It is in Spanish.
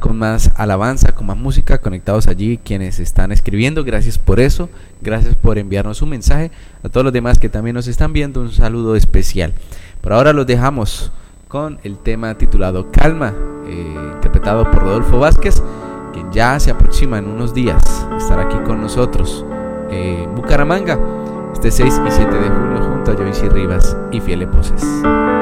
con más alabanza, con más música, conectados allí quienes están escribiendo. Gracias por eso, gracias por enviarnos un mensaje. A todos los demás que también nos están viendo, un saludo especial. Por ahora los dejamos con el tema titulado Calma, interpretado por Rodolfo Vázquez, quien ya se aproxima en unos días estará aquí con nosotros en Bucaramanga este 6 y 7 de julio junto a Joyce Rivas y Fiele Poses.